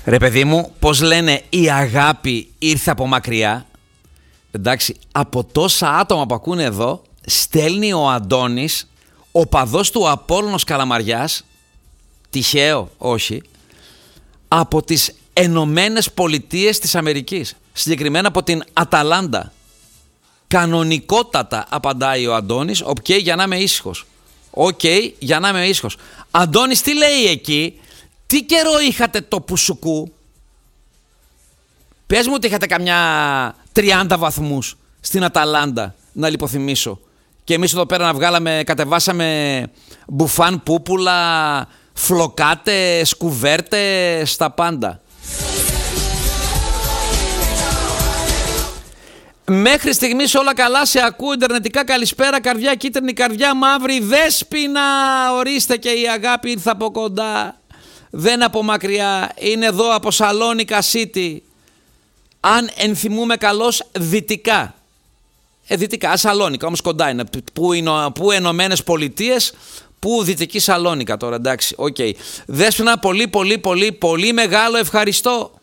Ρε παιδί μου, πώς λένε, η αγάπη ήρθε από μακριά. Εντάξει, από τόσα άτομα που ακούνε εδώ, στέλνει ο Αντώνης, ο παδός του Απόλλωνος Καλαμαριάς, τυχαίο, όχι, από τις Ενωμένες Πολιτείες της Αμερικής, συγκεκριμένα από την Αταλάντα. Κανονικότατα, απαντάει ο Αντώνης. Οκ, για να είμαι ήσυχος. Για να είμαι ήσυχος. Αντώνης, τι λέει εκεί? Τι καιρό είχατε το πουσουκού? Πες μου ότι είχατε καμιά 30 βαθμούς στην Αταλάντα, να λιποθυμίσω. Και εμείς εδώ πέρα κατεβάσαμε μπουφάν, πούπουλα, φλοκάτες, κουβέρτες, τα πάντα. Μέχρι στιγμής όλα καλά, σε ακούω ιντερνετικά. Καλησπέρα, καρδιά κίτρινη, καρδιά μαύρη, δέσποινα. Ορίστε, και η αγάπη ήρθε από κοντά. Δεν από μακριά, είναι εδώ από Σαλόνικα City. Αν ενθυμούμε καλώς, δυτικά. Δυτικά, Σαλόνικα, όμως κοντά είναι. Πού Ενωμένες Πολιτείες, πού Δυτική Σαλόνικα τώρα, εντάξει, οκ. Δέσποινα, πολύ μεγάλο ευχαριστώ.